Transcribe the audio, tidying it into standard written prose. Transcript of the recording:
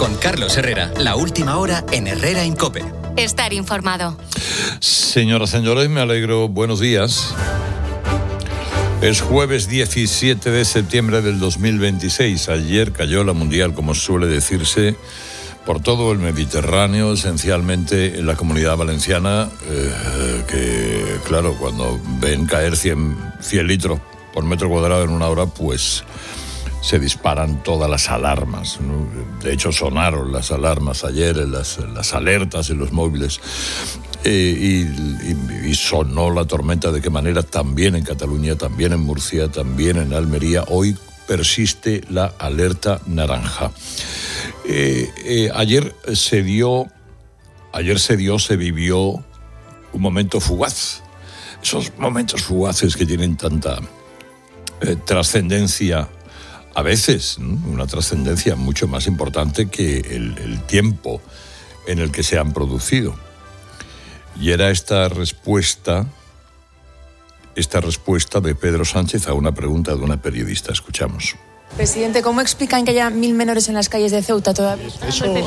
Con Carlos Herrera, la última hora en Herrera en COPE. Estar informado. Señoras, señores, me alegro. Buenos días. Es jueves 17 de septiembre del 2026. Ayer cayó la mundial, como suele decirse, por todo el Mediterráneo, esencialmente en la Comunidad Valenciana, que, claro, cuando ven caer 100 litros por metro cuadrado en una hora, pues se disparan todas las alarmas, ¿no? De hecho, sonaron las alarmas ayer, las alertas en los móviles. Y sonó la tormenta. ¿De qué manera? También en Cataluña, también en Murcia, también en Almería. Hoy persiste la alerta naranja. Ayer se vivió un momento fugaz. Esos momentos fugaces que tienen tanta trascendencia, a veces, ¿no? Una trascendencia mucho más importante que el tiempo en el que se han producido. Y era esta respuesta de Pedro Sánchez a una pregunta de una periodista. Escuchamos. Presidente, ¿cómo explican que haya 1000 menores en las calles de Ceuta todavía?